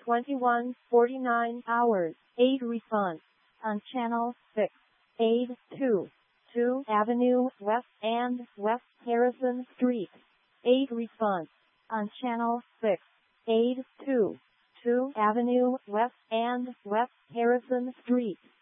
21:49 hours. 8 response on channel 6. Aid 2. 2 Avenue West and West Harrison Street. 8 response on channel 6. Aid 2. 2 Avenue West and West Harrison Street.